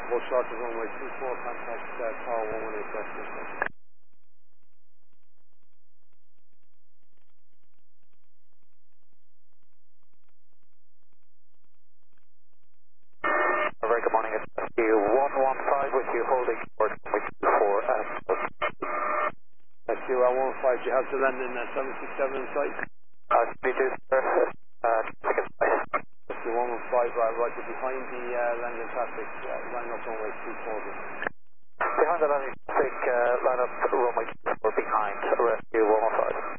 Full short of runway 24, contact Tower 118 West. Very good morning, it's SQ115 with you holding short runway 24 and SQ115, you have to land in 767 in sight. we do, sir. Second place. SQ115, roger, behind the landing traffic, line up runway 240. Behind the landing traffic, line up runway 24 behind rescue 115.